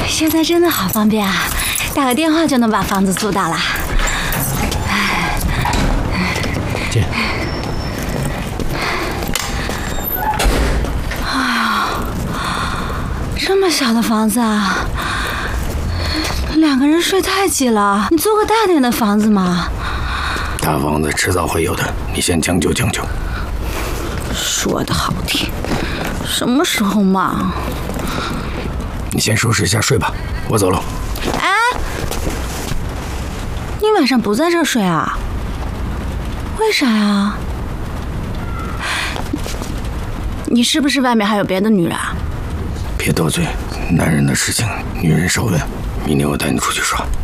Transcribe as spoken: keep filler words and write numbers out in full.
现在真的好方便啊，打个电话就能把房子租到了。 进。 哎呀，这么小的房子啊，两个人睡太挤了。你租个大点的房子嘛。 大房子迟早会有的，你先将就将就。 说的好听，什么时候嘛？ 你先收拾一下睡吧，我走了。 哎，你晚上不在这儿睡啊？为啥呀？你是不是外面还有别的女人啊？ 别多嘴，男人的事情女人少问。明天我带你出去耍。